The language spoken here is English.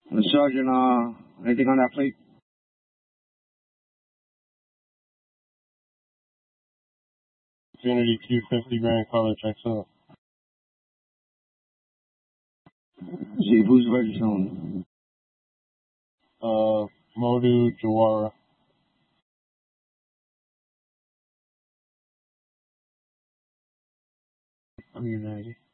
Sergeant, anything on that plate? Infinity 250 grand color checks out. See, who's registering? Modu Jawara. I'm United.